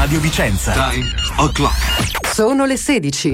Radio Vicenza. Time o'clock. Sono le 16.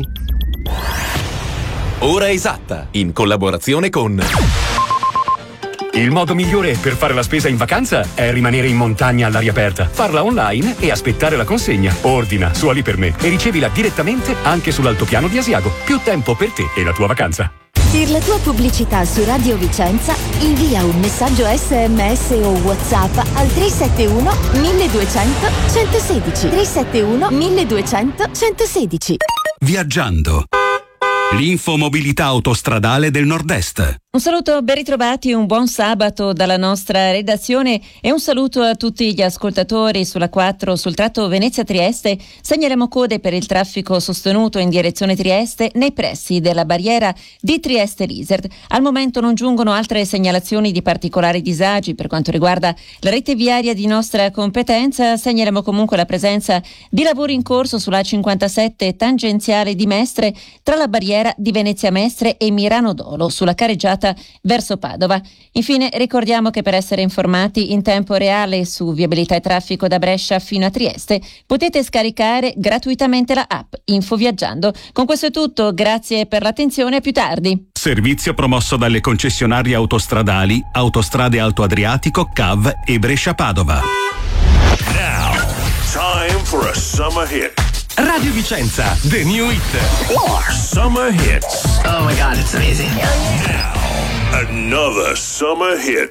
Ora esatta, in collaborazione con... Il modo migliore per fare la spesa in vacanza è rimanere in montagna all'aria aperta, farla online e aspettare la consegna. Ordina su Ali per me e ricevila direttamente anche sull'altopiano di Asiago. Più tempo per te e la tua vacanza. Per la tua pubblicità su Radio Vicenza, invia un messaggio SMS o WhatsApp al 371 1200 116. 371 1200 116. Viaggiando. L'infomobilità autostradale del Nord-Est. Un saluto, ben ritrovati, un buon sabato dalla nostra redazione e un saluto a tutti gli ascoltatori. Sulla 4 sul tratto Venezia-Trieste segnaliamo code per il traffico sostenuto in direzione Trieste nei pressi della barriera di Trieste-Lisert. Al momento non giungono altre segnalazioni di particolari disagi per quanto riguarda la rete viaria di nostra competenza. Segnaliamo comunque la presenza di lavori in corso sulla 57 tangenziale di Mestre tra la barriera di Venezia Mestre e Mirano Dolo sulla careggiata verso Padova. Infine ricordiamo che per essere informati in tempo reale su viabilità e traffico da Brescia fino a Trieste potete scaricare gratuitamente la app Info Viaggiando. Con questo è tutto, grazie per l'attenzione, a più tardi. Servizio promosso dalle concessionarie autostradali Autostrade Alto Adriatico, CAV e Brescia Padova. Now, time for a summer hit. Radio Vicenza, the new hit. Summer hits. Oh my God, it's amazing. Now, another summer hit.